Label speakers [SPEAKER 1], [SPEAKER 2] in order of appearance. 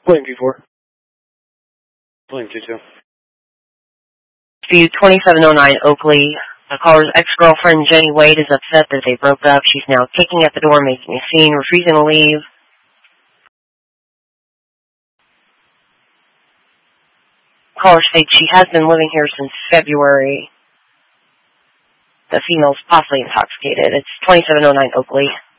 [SPEAKER 1] William G4. William G2.
[SPEAKER 2] Speed 2709 Oakley. The caller's ex-girlfriend, Jenny Wade, is upset that they broke up. She's now kicking at the door, making a scene, refusing to leave. Caller states she has been living here since February. The female's possibly intoxicated. It's 2709 Oakley.